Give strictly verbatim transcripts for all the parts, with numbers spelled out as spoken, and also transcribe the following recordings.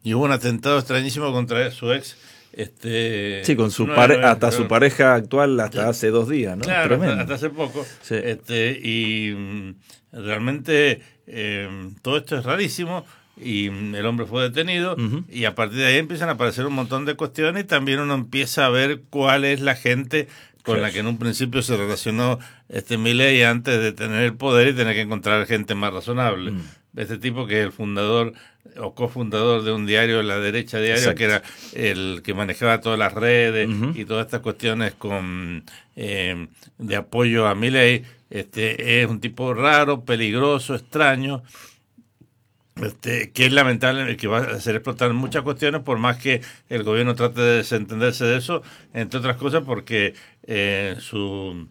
y hubo un atentado extrañísimo contra su ex. Este, sí, con su pare hasta su pareja actual hasta sí. hace dos días, ¿no? Claro, hasta, hasta hace poco. Sí. Este, y mm, realmente eh, todo esto es rarísimo y mm, el hombre fue detenido uh-huh. y a partir de ahí empiezan a aparecer un montón de cuestiones y también uno empieza a ver cuál es la gente con la que en un principio se relacionó este Milei antes de tener el poder y tener que encontrar gente más razonable. Mm. Este tipo que es el fundador o cofundador de un diario, La Derecha Diario, exacto. que era el que manejaba todas las redes uh-huh. y todas estas cuestiones con eh, de apoyo a Milei. Este, es un tipo raro, peligroso, extraño, este, que es lamentable, que va a hacer explotar muchas cuestiones, por más que el gobierno trate de desentenderse de eso, entre otras cosas porque eh, su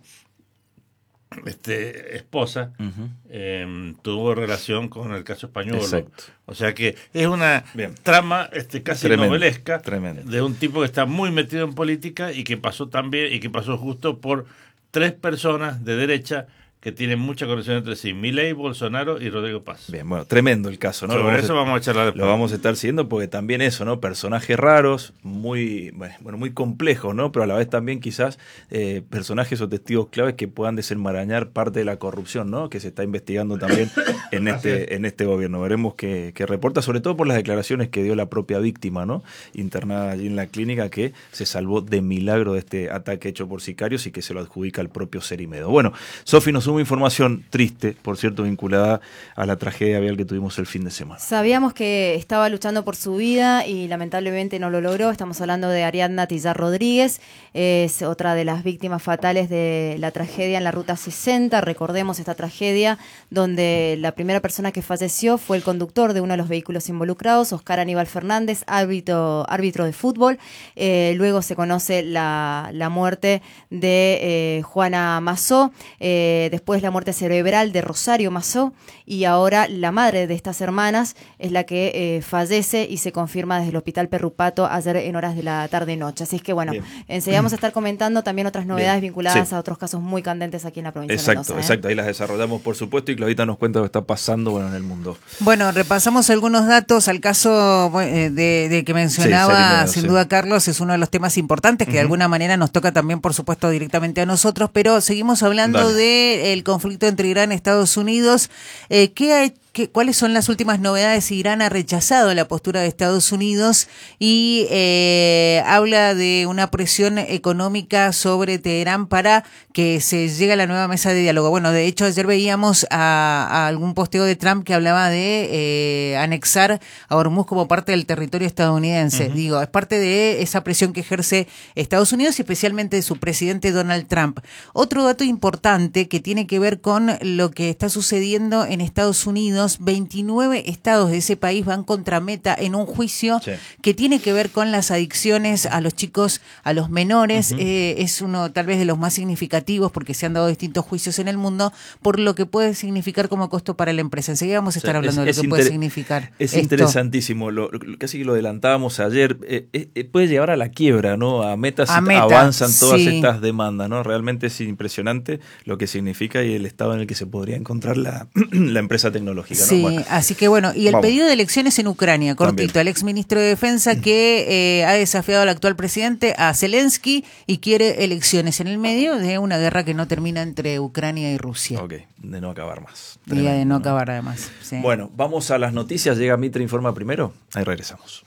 este, esposa uh-huh. eh, tuvo relación con el caso español. Exacto. O sea que es una Bien. trama este, casi Tremendo. novelesca Tremendo. de un tipo que está muy metido en política y que pasó también y que pasó justo por tres personas de derecha que tienen mucha conexión entre sí, Milei, Bolsonaro y Rodrigo Paz. Bien, bueno, tremendo el caso, ¿no? Sobre eso a, vamos a charlar después. Lo vamos a estar siguiendo porque también eso, ¿no? Personajes raros, muy, bueno, muy complejos, ¿no? Pero a la vez también quizás eh, personajes o testigos claves que puedan desenmarañar parte de la corrupción, ¿no? Que se está investigando también en este en este gobierno. Veremos qué, qué reporta, sobre todo por las declaraciones que dio la propia víctima, ¿no? Internada allí en la clínica, que se salvó de milagro de este ataque hecho por sicarios y que se lo adjudica al propio Cerimedo. Bueno, Sofi nos suma información triste, por cierto, vinculada a la tragedia vial que tuvimos el fin de semana. Sabíamos que estaba luchando por su vida y lamentablemente no lo logró. Estamos hablando de Ariadna Tillar Rodríguez, es otra de las víctimas fatales de la tragedia en la Ruta sesenta. Recordemos esta tragedia donde la primera persona que falleció fue el conductor de uno de los vehículos involucrados, Oscar Aníbal Fernández, árbitro, árbitro de fútbol. Eh, luego se conoce la, la muerte de eh, Juana Massó, eh, después la muerte cerebral de Rosario Massó, y ahora la madre de estas hermanas es la que eh, fallece y se confirma desde el Hospital Perrupato ayer en horas de la tarde-noche. Así es que bueno, enseguida vamos a estar comentando también otras novedades Bien. vinculadas sí. a otros casos muy candentes aquí en la provincia exacto, de Mendoza. ¿eh? Exacto, ahí las desarrollamos por supuesto y Claudita nos cuenta lo que está pasando bueno, en el mundo. Bueno, repasamos algunos datos al caso de, de que mencionaba sí, sin sí. duda Carlos, es uno de los temas importantes que uh-huh. de alguna manera nos toca también por supuesto directamente a nosotros, pero seguimos hablando del conflicto entre Irán y Estados Unidos. Eh, ¿qué ha hecho? ¿Qué, ¿Cuáles son las últimas novedades? Irán ha rechazado la postura de Estados Unidos y eh, habla de una presión económica sobre Teherán para que se llegue a la nueva mesa de diálogo. Bueno, de hecho ayer veíamos a, a algún posteo de Trump que hablaba de eh, anexar a Hormuz como parte del territorio estadounidense. Uh-huh. Digo, es parte de esa presión que ejerce Estados Unidos y especialmente de su presidente Donald Trump. Otro dato importante que tiene que ver con lo que está sucediendo en Estados Unidos, veintinueve estados de ese país van contra Meta en un juicio sí. que tiene que ver con las adicciones a los chicos, a los menores. Uh-huh. Eh, es uno tal vez de los más significativos porque se han dado distintos juicios en el mundo por lo que puede significar como costo para la empresa. Enseguida vamos a estar sí, hablando es, de lo que inter- puede significar. Es esto. interesantísimo, lo, casi que lo adelantábamos ayer. Eh, eh, puede llevar a la quiebra, ¿no? A Meta, a si Meta avanzan todas sí. estas demandas, ¿no? Realmente es impresionante lo que significa y el estado en el que se podría encontrar la, la empresa tecnológica, ¿no? Sí, Bueno. así que bueno, y el Vamos. pedido de elecciones en Ucrania, cortito, También. el exministro de Defensa que eh, ha desafiado al actual presidente, a Zelensky, y quiere elecciones en el medio de una guerra que no termina entre Ucrania y Rusia. Ok, de no acabar más. Y de no acabar además. Sí. Bueno, vamos a las noticias, llega Mitre Informa primero, ahí regresamos.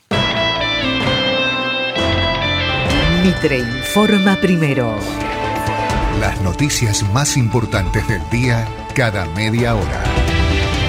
Mitre Informa primero. Las noticias más importantes del día cada media hora.